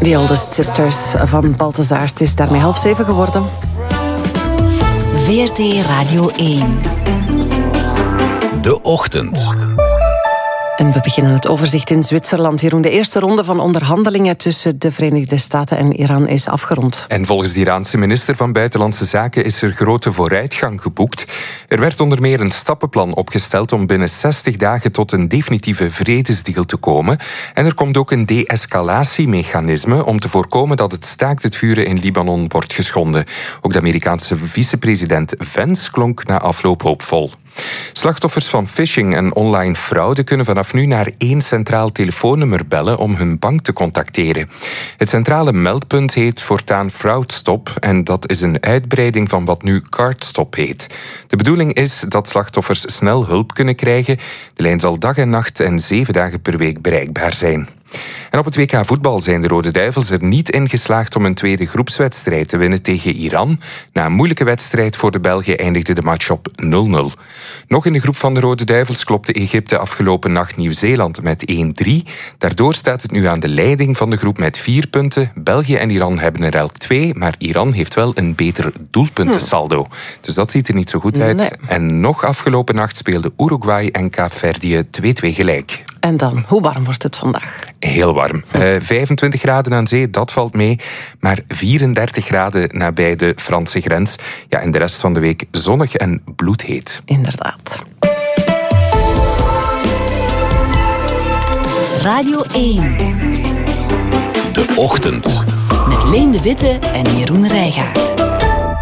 The Oldest Sisters van Balthazar. Het is daarmee 6:30 geworden. VRT Radio 1. De Ochtend. En we beginnen het overzicht in Zwitserland. Jeroen, de eerste ronde van onderhandelingen tussen de Verenigde Staten en Iran is afgerond. En volgens de Iraanse minister van Buitenlandse Zaken is er grote vooruitgang geboekt. Er werd onder meer een stappenplan opgesteld om binnen 60 dagen tot een definitieve vredesdeal te komen. En er komt ook een de-escalatiemechanisme om te voorkomen dat het staakt het vuren in Libanon wordt geschonden. Ook de Amerikaanse vicepresident Vance klonk na afloop hoopvol. Slachtoffers van phishing en online fraude kunnen vanaf nu naar 1 centraal telefoonnummer bellen om hun bank te contacteren. Het centrale meldpunt heet voortaan FraudStop en dat is een uitbreiding van wat nu CardStop heet. De bedoeling is dat slachtoffers snel hulp kunnen krijgen. De lijn zal dag en nacht en 7 dagen per week bereikbaar zijn. En op het WK voetbal zijn de Rode Duivels er niet in geslaagd om een tweede groepswedstrijd te winnen tegen Iran. Na een moeilijke wedstrijd voor de Belgen eindigde de match op 0-0. Nog in de groep van de Rode Duivels klopte Egypte afgelopen nacht Nieuw-Zeeland met 1-3. Daardoor staat het nu aan de leiding van de groep met 4 punten. België en Iran hebben er elk 2, maar Iran heeft wel een beter doelpuntensaldo. Dus dat ziet er niet zo goed uit. Nee. En nog afgelopen nacht speelden Uruguay en Kaapverdië 2-2 gelijk. En dan, hoe warm wordt het vandaag? Heel warm. 25 graden aan zee, dat valt mee. Maar 34 graden nabij de Franse grens. Ja, en de rest van de week zonnig en bloedheet. Inderdaad. Radio 1. De Ochtend. Met Leen de Witte en Jeroen Rijgaard.